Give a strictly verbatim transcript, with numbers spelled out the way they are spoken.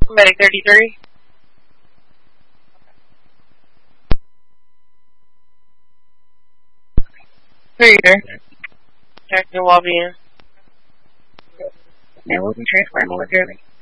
Medic thirty-three. Who are you there? Check your lobby in. Now we'll be transferring momentarily.